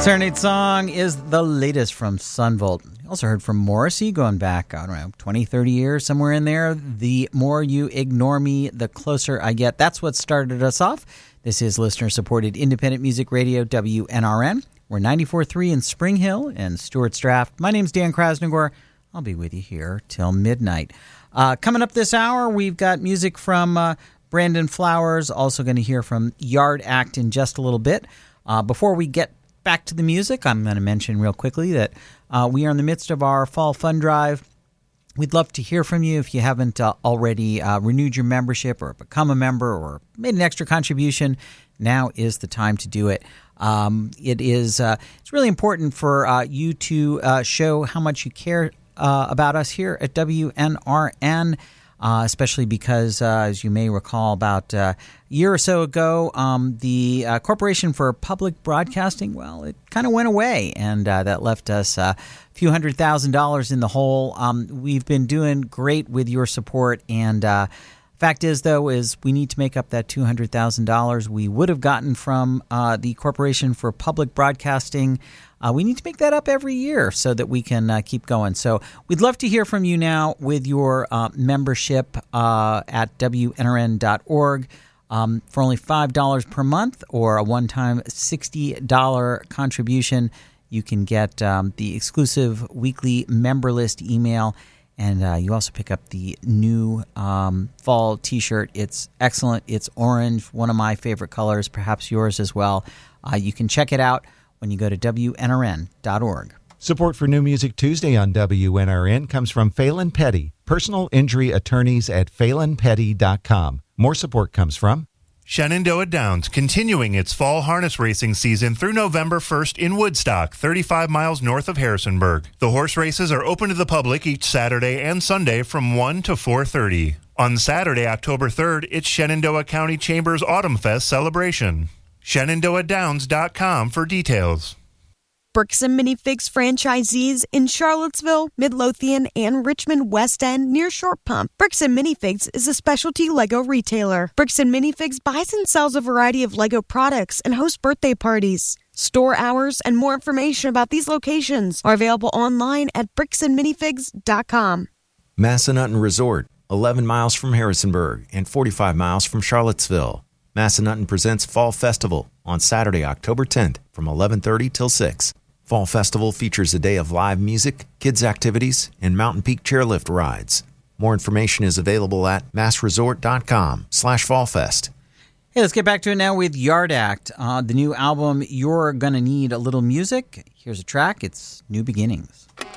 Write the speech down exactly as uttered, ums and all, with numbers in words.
Serenade Song is the latest from Sunvolt. You also heard from Morrissey going back, I don't know, twenty, thirty years, somewhere in there. The more you ignore me, the closer I get. That's what started us off. This is listener-supported independent music radio, W N R N. We're ninety-four point three in Spring Hill and Stewart's Draft. My name's Dan Krasnogor. I'll be with you here till midnight. Uh, coming up this hour, we've got music from uh, Brandon Flowers. Also going to hear from Yard Act in just a little bit. Uh, before we get back to the music, I'm going to mention real quickly that uh, we are in the midst of our fall fund drive. We'd love to hear from you if you haven't uh, already uh, renewed your membership or become a member or made an extra contribution. Now is the time to do it. Um, it is uh, it's really important for uh, you to uh, show how much you care uh, about us here at W N R N. Uh, especially because, uh, as you may recall, about uh, a year or so ago, um, the uh, Corporation for Public Broadcasting, well, it kind of went away, and uh, that left us uh, a few hundred thousand dollars in the hole. Um, we've been doing great with your support, and uh, fact is, though, is we need to make up that two hundred thousand dollars we would have gotten from uh, the Corporation for Public Broadcasting. Uh, we need to make that up every year so that we can uh, keep going. So we'd love to hear from you now with your uh, membership uh, at W N R N dot org. Um, for only five dollars per month or a one-time sixty dollars contribution, you can get um, the exclusive weekly member list email. And uh, you also pick up the new um, fall T-shirt. It's excellent. It's orange, one of my favorite colors, perhaps yours as well. Uh, you can check it out when you go to W N R N dot org. Support for New Music Tuesday on W N R N comes from Phelan Petty, personal injury attorneys at phelan petty dot com. More support comes from Shenandoah Downs, continuing its fall harness racing season through November first in Woodstock, thirty-five miles north of Harrisonburg. The horse races are open to the public each Saturday and Sunday from one to four thirty. On Saturday, October third, it's Shenandoah County Chambers Autumn Fest celebration. Shenandoah Downs dot com for details. Bricks and Minifigs franchisees in Charlottesville, Midlothian, and Richmond West End near Short Pump. Bricks and Minifigs is a specialty Lego retailer. Bricks and Minifigs buys and sells a variety of Lego products and hosts birthday parties. Store hours and more information about these locations are available online at bricks and minifigs dot com. Massanutten Resort, eleven miles from Harrisonburg and forty-five miles from Charlottesville. Massanutten presents Fall Festival on Saturday, October tenth from eleven thirty till six. Fall Festival features a day of live music, kids' activities, and Mountain Peak chairlift rides. More information is available at massresort dot com slash fallfest. Hey, let's get back to it now with Yard Act. Uh, the new album, You're Gonna Need a Little Music. Here's a track. It's New Beginnings.